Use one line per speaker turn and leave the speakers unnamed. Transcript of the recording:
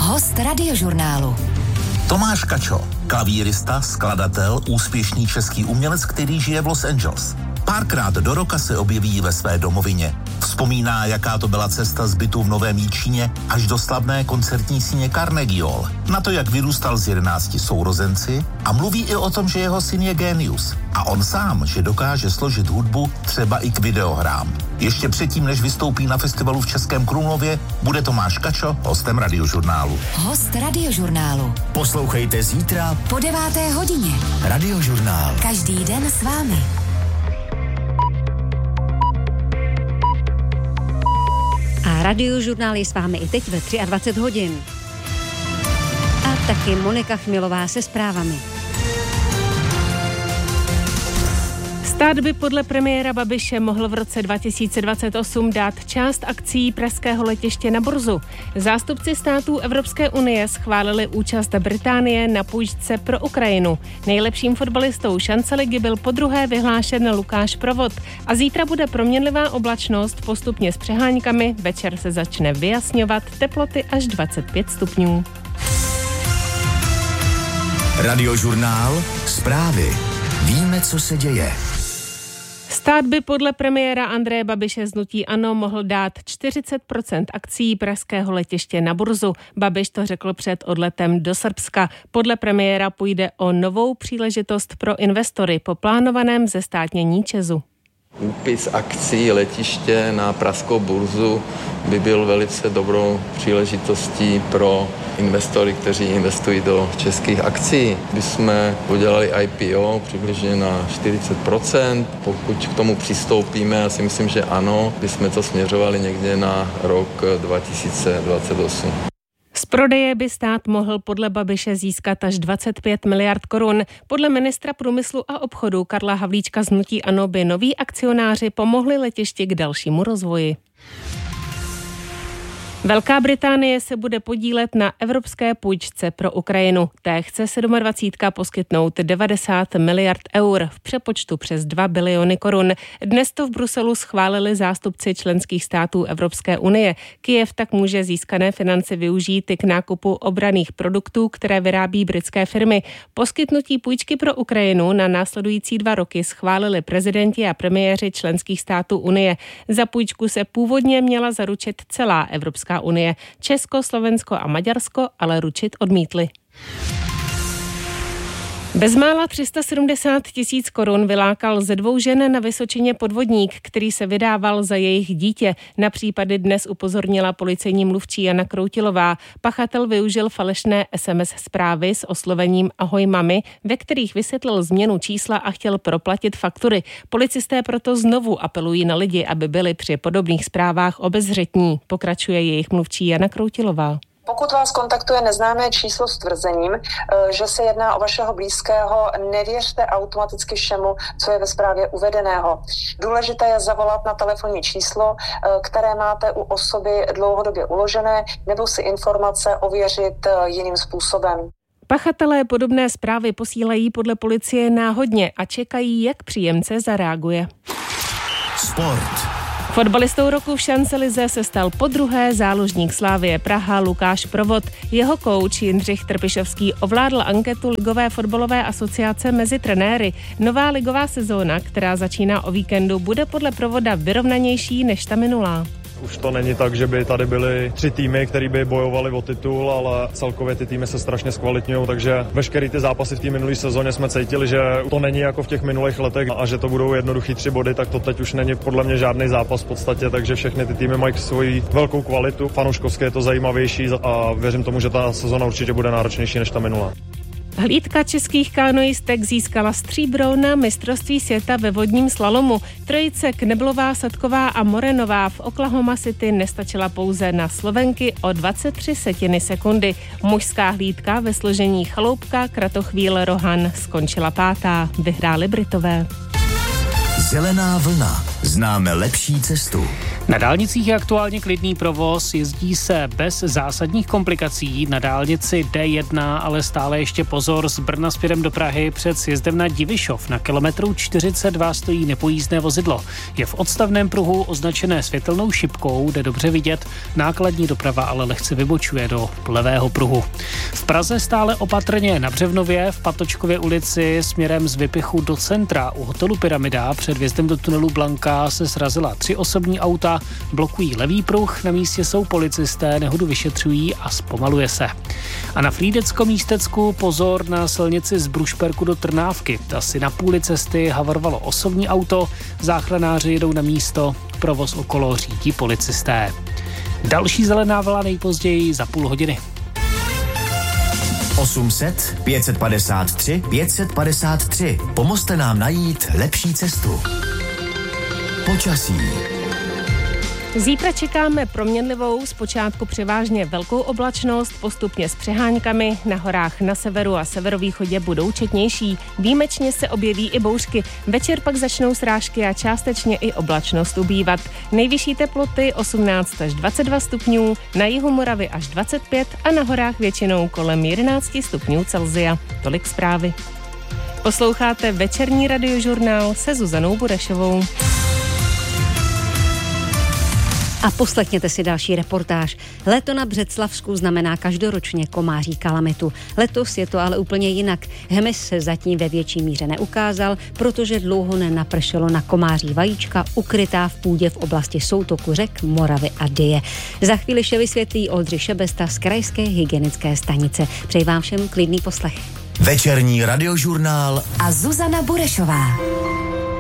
Host Radiožurnálu.
Tomáš Kačo, klavírista, skladatel, úspěšný český umělec, který žije v Los Angeles. Párkrát do roka se objeví ve své domovině. Vzpomíná, jaká to byla cesta z bytu v Novém Jičíně až do slavné koncertní síně Carnegie Hall. Na to, jak vyrůstal s 11 sourozenci a mluví i o tom, že jeho syn je génius. A on sám, že dokáže složit hudbu třeba i k videohrám. Ještě předtím, než vystoupí na festivalu v Českém Krumlově, bude Tomáš Kačo hostem Radiožurnálu.
Host Radiožurnálu.
Poslouchejte zítra
po 9. hodině.
Radiožurnál.
Každý den s vámi.
A Radiožurnál je s vámi i teď ve 23 hodin. A taky Monika Chmilová se zprávami.
Stát by podle premiéra Babiše mohl v roce 2028 dát část akcií pražského letiště na burzu. Zástupci států Evropské unie schválili účast Británie na půjčce pro Ukrajinu. Nejlepším fotbalistou šance ligy byl podruhé vyhlášen Lukáš Provod. A zítra bude proměnlivá oblačnost postupně s přeháňkami. Večer se začne vyjasňovat, teploty až 25 stupňů.
Radiožurnál. Zprávy. Víme, co se děje.
Stát by podle premiéra Andreje Babiše z hnutí ANO mohl dát 40% akcií pražského letiště na burzu. Babiš to řekl před odletem do Srbska. Podle premiéra půjde o novou příležitost pro investory po plánovaném zestátnění ČEZu.
Úpis akcí letiště na pražskou burzu by byl velice dobrou příležitostí pro investory, kteří investují do českých akcí. Když jsme udělali IPO přibližně na 40%, pokud k tomu přistoupíme, já si myslím, že ano, bychom to směřovali někde na rok 2028.
Z prodeje by stát mohl podle Babiše získat až 25 miliard korun. Podle ministra průmyslu a obchodu Karla Havlíčka z hnutí ANO by noví akcionáři pomohli letišti k dalšímu rozvoji. Velká Británie se bude podílet na evropské půjčce pro Ukrajinu. Té chce 27 poskytnout 90 miliard eur, v přepočtu přes 2 biliony korun. Dnes to v Bruselu schválili zástupci členských států Evropské unie. Kyjev tak může získané finance využít i k nákupu obranných produktů, které vyrábí britské firmy. Poskytnutí půjčky pro Ukrajinu na následující 2 roky schválili prezidenti a premiéři členských států unie. Za půjčku se původně měla zaručit celá Evropská unie. Česko, Slovensko a Maďarsko ale ručit odmítli. Bezmála 370 000 korun vylákal ze 2 žen na Vysočině podvodník, který se vydával za jejich dítě. Na případy dnes upozornila policejní mluvčí Jana Kroutilová. Pachatel využil falešné SMS zprávy s oslovením Ahoj mami, ve kterých vysvětlil změnu čísla a chtěl proplatit faktury. Policisté proto znovu apelují na lidi, aby byli při podobných zprávách obezřetní, pokračuje jejich mluvčí Jana Kroutilová.
Pokud vás kontaktuje neznámé číslo s tvrzením, že se jedná o vašeho blízkého, nevěřte automaticky všemu, co je ve zprávě uvedeného. Důležité je zavolat na telefonní číslo, které máte u osoby dlouhodobě uložené, nebo si informace ověřit jiným způsobem.
Pachatelé podobné zprávy posílají podle policie náhodně a čekají, jak příjemce zareaguje.
Sport.
Fotbalistou roku v šancelize se stal podruhé záložník Slavie Praha Lukáš Provod. Jeho kouč Jindřich Trpišovský ovládl anketu Ligové fotbalové asociace mezi trenéry. Nová ligová sezóna, která začíná o víkendu, bude podle Provoda vyrovnanější než ta minulá.
Už to není tak, že by tady byly 3 týmy, které by bojovaly o titul, ale celkově ty týmy se strašně zkvalitňují, takže veškerý ty zápasy v té minulé sezóně jsme cítili, že to není jako v těch minulých letech a že to budou jednoduchý 3 body, tak to teď už není podle mě žádný zápas v podstatě, takže všechny ty týmy mají svoji velkou kvalitu. Fanouškovské je to zajímavější a věřím tomu, že ta sezóna určitě bude náročnější než ta minulá.
Hlídka českých kanoistek získala stříbro na mistrovství světa ve vodním slalomu. Trojice Kneblová, Sadková a Morenová v Oklahoma City nestačila pouze na Slovenky o 23 sekundy. Mužská hlídka ve složení Chaloupka, Kratochvíl, Rohan skončila 5. Vyhráli Britové.
Zelená vlna. Známe lepší cestu.
Na dálnicích je aktuálně klidný provoz, jezdí se bez zásadních komplikací. Na dálnici D1 ale stále ještě pozor, z Brna směrem do Prahy před sjezdem na Divišov. Na kilometru 42 stojí nepojízdné vozidlo. Je v odstavném pruhu označené světelnou šipkou, jde dobře vidět. Nákladní doprava ale lehce vybočuje do levého pruhu. V Praze stále opatrně na Břevnově, v Patočkově ulici směrem z Vypichu do centra. U hotelu Pyramida před vjezdem do tunelu Blanka se srazila 3 osobní auta, blokují levý pruh, na místě jsou policisté, nehodu vyšetřují a zpomaluje se. A na Frýdecko-Místecku pozor na silnici z Brušperku do Trnávky. Asi na půli cesty havarovalo osobní auto, záchranáři jedou na místo, provoz okolo řídí policisté. Další zelená vlna nejpozději za půl hodiny.
800 553 553. Pomozte nám najít lepší cestu. Počasí.
Zítra čekáme proměnlivou, zpočátku převážně velkou oblačnost, postupně s přeháňkami, na horách na severu a severovýchodě budou četnější. Výjimečně se objeví i bouřky, večer pak začnou srážky a částečně i oblačnost ubývat. Nejvyšší teploty 18 až 22 stupňů, na jihu Moravy až 25 a na horách většinou kolem 11 stupňů Celsia. Tolik zprávy. Posloucháte večerní radiožurnál se Zuzanou Burešovou.
A poslechněte si další reportáž. Léto na Břeclavsku znamená každoročně komáří kalamitu. Letos je to ale úplně jinak. Hmyz se zatím ve větší míře neukázal, protože dlouho nenapršelo na komáří vajíčka ukrytá v půdě v oblasti soutoku řek Moravy a Dyje. Za chvíli vše vysvětlí Oldřich Šebesta z Krajské hygienické stanice. Přeji vám všem klidný poslech.
Večerní radiožurnál
a Zuzana Burešová.